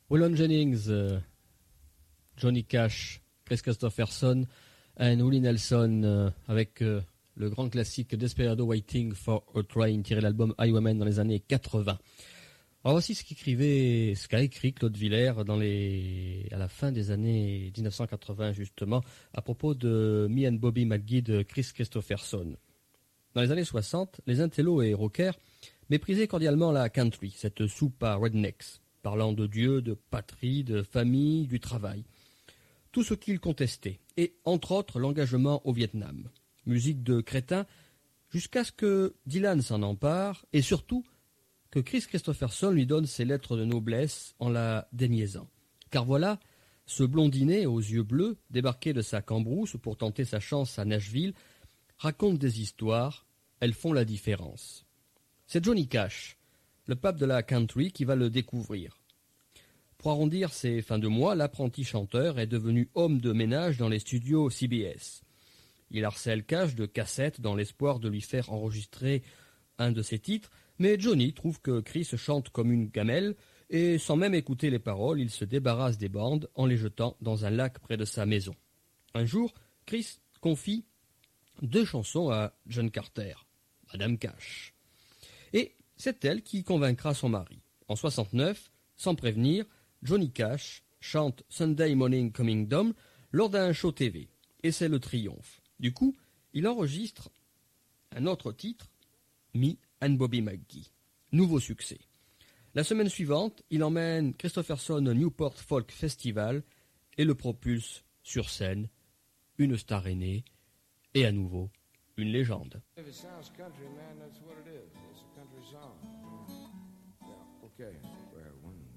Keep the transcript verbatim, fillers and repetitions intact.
Waylon Jennings, uh, Johnny Cash, Chris Christopherson et Willie Nelson uh, avec uh, le grand classique Desperado Waiting for a Train tiré de l'album Highwaymen dans les années quatre-vingts. Alors voici ce qu'écrivait, ce qu'a écrit Claude Villers dans les, à la fin des années dix-neuf cent quatre-vingts justement, à propos de Me and Bobby McGee de Chris Christopherson. Dans les années soixante, les intellos et rockers méprisaient cordialement la country, cette soupe à rednecks, parlant de Dieu, de patrie, de famille, du travail. Tout ce qu'ils contestaient, et entre autres l'engagement au Vietnam. Musique de crétin, jusqu'à ce que Dylan s'en empare, et surtout que Chris Christopherson lui donne ses lettres de noblesse en la déniaisant. Car voilà, ce blondinet aux yeux bleus, débarqué de sa cambrousse pour tenter sa chance à Nashville, raconte des histoires, elles font la différence. C'est Johnny Cash, le pape de la country, qui va le découvrir. Pour arrondir ses fins de mois, l'apprenti chanteur est devenu homme de ménage dans les studios C B S. Il harcèle Cash de cassettes dans l'espoir de lui faire enregistrer un de ses titres, mais Johnny trouve que Chris chante comme une gamelle, et sans même écouter les paroles, il se débarrasse des bandes en les jetant dans un lac près de sa maison. Un jour, Chris confie deux chansons à John Carter, Madame Cash. Et c'est elle qui convaincra son mari. En soixante-neuf, sans prévenir, Johnny Cash chante Sunday Morning Coming Down lors d'un show T V. Et c'est le triomphe. Du coup, il enregistre un autre titre, Me and Bobby McGee. Nouveau succès. La semaine suivante, il emmène Christopherson au Newport Folk Festival et le propulse sur scène. Une star est née et à nouveau une légende. If it sounds country, man, that's what it is. It's a country song. Yeah, okay. Well, one.